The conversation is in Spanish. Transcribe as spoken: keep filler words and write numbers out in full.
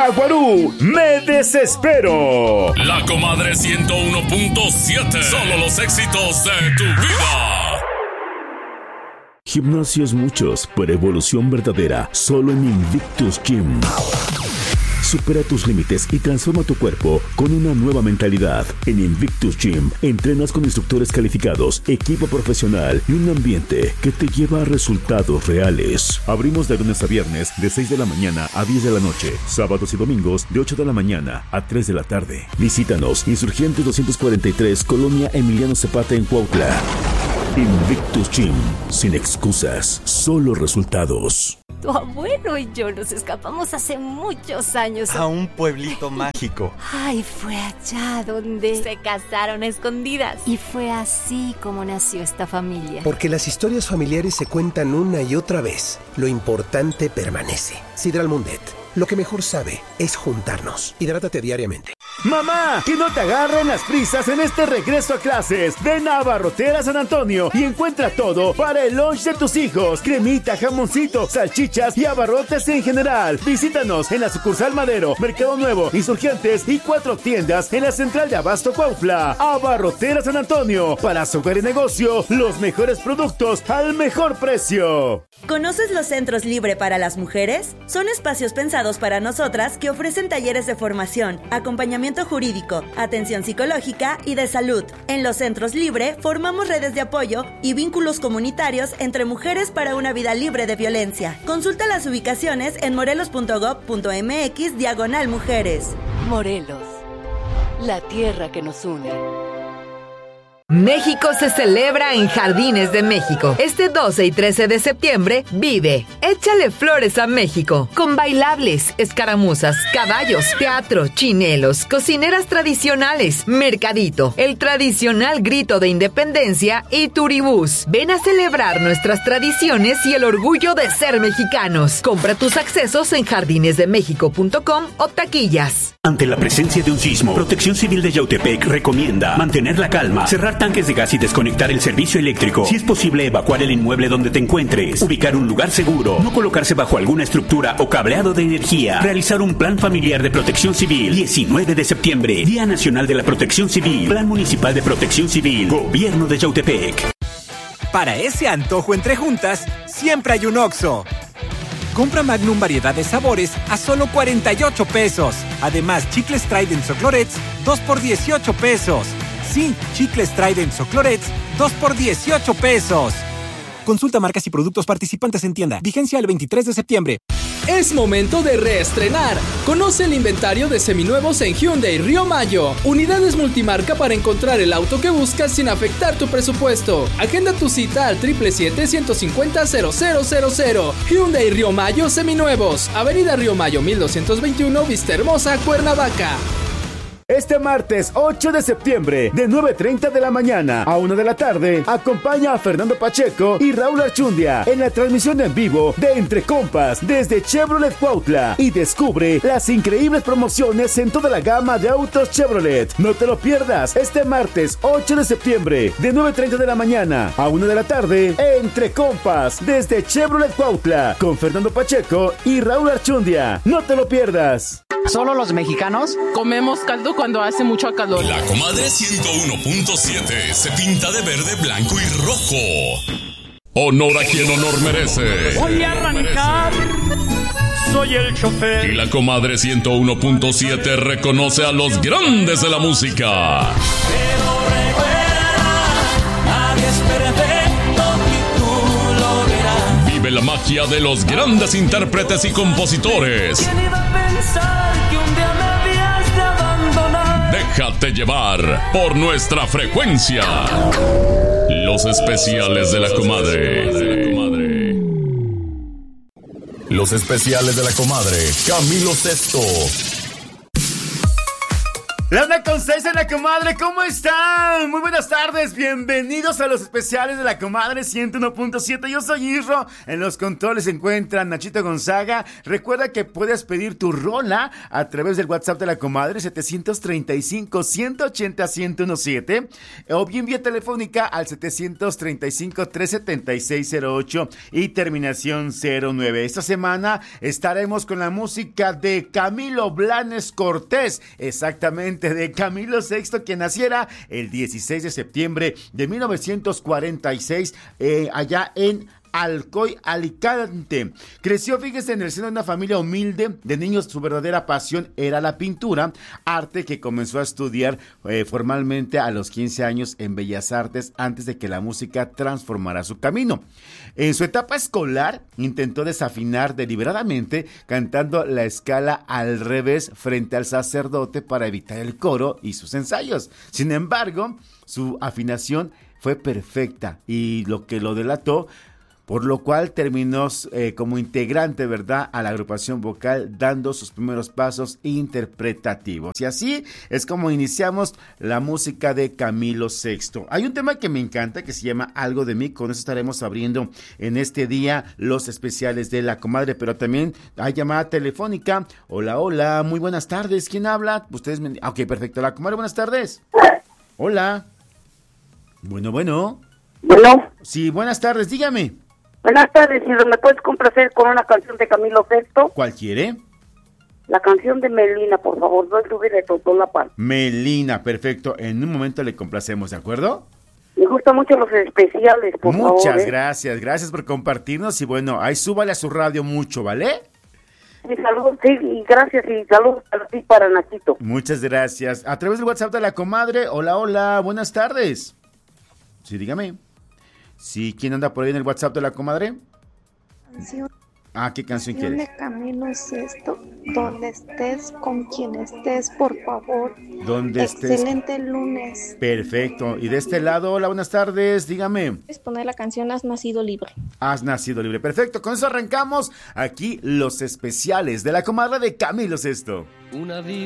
Yaguarú, Me Desespero. La Comadre ciento uno punto siete. Solo los éxitos de tu vida. Gimnasios muchos, pero evolución verdadera, solo en Invictus Gym. Supera tus límites y transforma tu cuerpo con una nueva mentalidad. En Invictus Gym, entrenas con instructores calificados, equipo profesional y un ambiente que te lleva a resultados reales. Abrimos de lunes a viernes de seis de la mañana a diez de la noche. Sábados y domingos de ocho de la mañana a tres de la tarde. Visítanos, Insurgentes doscientos cuarenta y tres, Colonia Emiliano Zapata en Cuautla. Invictus Gym, sin excusas, solo resultados. Tu abuelo y yo nos escapamos hace muchos años a un pueblito mágico. Ay, fue allá donde se casaron a escondidas. Y fue así como nació esta familia. Porque las historias familiares se cuentan una y otra vez. Lo importante permanece. Sidral Mundet. Lo que mejor sabe es juntarnos. Hidrátate diariamente. Mamá, que no te agarren las prisas en este regreso a clases. Ven a Abarrotera San Antonio y encuentra todo para el lunch de tus hijos. Cremita, jamoncito, salchichas y abarrotes en general. Visítanos en la sucursal Madero, Mercado Nuevo, Insurgentes y cuatro tiendas en la central de Abasto Cuautla. Abarrotera San Antonio. Para su hogar y negocio, los mejores productos al mejor precio. ¿Conoces los centros Libre para las mujeres? Son espacios pensados para nosotras que ofrecen talleres de formación, acompañamiento jurídico, atención psicológica y de salud. En los centros Libre formamos redes de apoyo y vínculos comunitarios entre mujeres para una vida libre de violencia. Consulta las ubicaciones en morelos punto gob punto mx diagonal mujeres. Morelos, la tierra que nos une. México se celebra en Jardines de México. Este doce y trece de septiembre, vive Échale Flores a México, con bailables, escaramuzas, caballos, teatro, chinelos, cocineras tradicionales, mercadito, el tradicional grito de independencia y turibús. Ven a celebrar nuestras tradiciones y el orgullo de ser mexicanos. Compra tus accesos en jardines de méxico punto com o taquillas. Ante la presencia de un sismo, Protección Civil de Yautepec recomienda mantener la calma, cerrar tanques de gas y desconectar el servicio eléctrico. Si es posible, evacuar el inmueble donde te encuentres, ubicar un lugar seguro, no colocarse bajo alguna estructura o cableado de energía, realizar un plan familiar de protección civil. diecinueve de septiembre, Día Nacional de la Protección Civil, Plan Municipal de Protección Civil, Gobierno de Yautepec. Para ese antojo entre juntas, siempre hay un Oxxo. Compra Magnum variedad de sabores a solo cuarenta y ocho pesos. Además, chicles Trident o Clorets, dos por dieciocho pesos. Sí, chicles Trident o Clorets, dos por dieciocho pesos. Consulta marcas y productos participantes en tienda. Vigencia el veintitrés de septiembre. Es momento de reestrenar. Conoce el inventario de seminuevos en Hyundai Río Mayo. Unidades multimarca para encontrar el auto que buscas sin afectar tu presupuesto. Agenda tu cita al siete siete siete, uno cinco cero, cero cero cero. Hyundai Río Mayo Seminuevos. Avenida Río Mayo mil doscientos veintiuno, Vista Hermosa, Cuernavaca. Este martes ocho de septiembre, de nueve treinta de la mañana a una de la tarde, acompaña a Fernando Pacheco y Raúl Archundia en la transmisión en vivo de Entre Compas desde Chevrolet Cuautla y descubre las increíbles promociones en toda la gama de autos Chevrolet. No te lo pierdas este martes ocho de septiembre, de nueve treinta de la mañana a una de la tarde, Entre Compas desde Chevrolet Cuautla con Fernando Pacheco y Raúl Archundia. No te lo pierdas. ¿Solo los mexicanos comemos caldo cuando hace mucho calor? La Comadre ciento uno punto siete se pinta de verde, blanco y rojo. Honor a quien honor merece. Voy a arrancar. Soy el chofer. Y la Comadre ciento uno punto siete reconoce a los grandes de la música. Pero recuerda, nadie es perfecto y tú lo verás. Vive la magia de los grandes intérpretes y compositores. ¿Quién iba a pensar que un día me habías de abandonar? Déjate llevar por nuestra frecuencia. Los especiales de la Comadre. Los especiales de la Comadre. Camilo Sesto. La una con seis en la comadre, ¿cómo están? Muy buenas tardes, bienvenidos a los especiales de la comadre ciento uno punto siete. Yo soy Isro, en los controles se encuentra Nachito Gonzaga. Recuerda que puedes pedir tu rola a través del WhatsApp de la comadre setecientos treinta y cinco, ciento ochenta, ciento diecisiete o bien vía telefónica al setecientos treinta y cinco, trescientos setenta y seis cero ocho y terminación cero nueve. Esta semana estaremos con la música de Camilo Blanes Cortés, exactamente de Camilo sexto, que naciera el dieciséis de septiembre de mil novecientos cuarenta y seis eh, allá en Alcoy, Alicante. Creció, fíjese, en el seno de una familia humilde. De niños su verdadera pasión era la pintura, arte que comenzó a estudiar eh, formalmente a los quince años en Bellas Artes, antes de que la música transformara su camino. En su etapa escolar intentó desafinar deliberadamente cantando la escala al revés frente al sacerdote para evitar el coro y sus ensayos. Sin embargo, su afinación fue perfecta y lo que lo delató, por lo cual terminó eh, como integrante, ¿verdad?, a la agrupación vocal, dando sus primeros pasos interpretativos. Y así es como iniciamos la música de Camilo sexto. Hay un tema que me encanta que se llama Algo de mí. Con eso estaremos abriendo en este día los especiales de la comadre, pero también hay llamada telefónica. Hola, hola, muy buenas tardes. ¿Quién habla? Ustedes me... Ok, perfecto. La comadre, buenas tardes. Hola. Bueno, bueno. Bueno. Sí, buenas tardes, dígame. Buenas tardes, si me puedes complacer con una canción de Camilo sexto. ¿Cuál quiere? La canción de Melina, por favor, no sube de Totolapan. Melina, perfecto. En un momento le complacemos, ¿de acuerdo? Me gustan mucho los especiales, por Muchas favor. Muchas ¿eh? gracias, gracias por compartirnos y bueno, ahí súbale a su radio mucho, ¿vale? Sí, saludos, sí, y gracias, y saludos para ti, para Nachito. Muchas gracias. A través del WhatsApp de la comadre, hola, hola, buenas tardes. Sí, dígame. Sí, ¿quién anda por ahí en el WhatsApp de la comadre? Canción. Ah, ¿qué canción canción quieres? de Camilo sexto, donde estés, con quien estés, por favor. Donde estés. Excelente lunes. Perfecto. Y de este lado, hola, buenas tardes, dígame. Puedes poner la canción Has nacido libre. Has nacido libre. Perfecto, con eso arrancamos aquí los especiales de la comadre de Camilo sexto. Una vida